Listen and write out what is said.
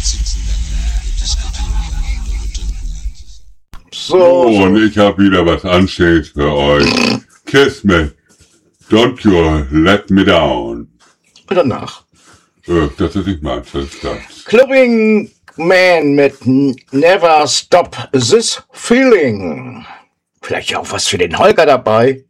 sitzen dann und diskutieren miteinander, wir trinken eins. So, und ich habe wieder was Anständiges für euch. Kiss me, don't you let me down. Danach. Das ist nicht meins, das ist das. Clubbing Man mit Never Stop This Feeling. Vielleicht auch was für den Holger dabei.